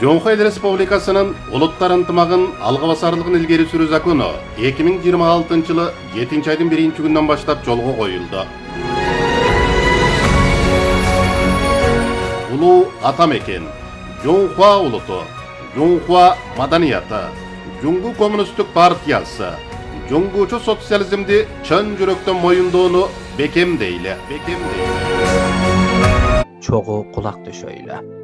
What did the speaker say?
Жоңхой Республикасынын улуттар ынтымагын алга басарлыгын илгери сүрүү закону 2026 жылы 7 айдын 1-күнүнөн баштап жолго коюлду. Улуу ата мекен, Жоңхуа улуту, Жоңхуа маданияты, Жоңгу коммунисттик партиясы, Жоңгучу социализмди чын жүрөктөн моюндоону бекемдейле. Çoğu kulak düşöyle.